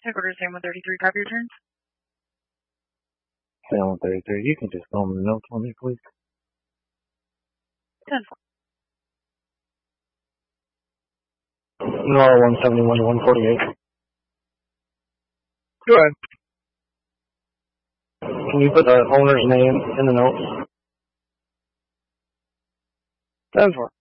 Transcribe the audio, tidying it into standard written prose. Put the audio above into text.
Headquarters, Sam 133, copy your turns. Sam 133, you can just film the notes on me, please. 10-4. No, 171 to 148. Go ahead. Can you put the owner's name in the notes? 10-4.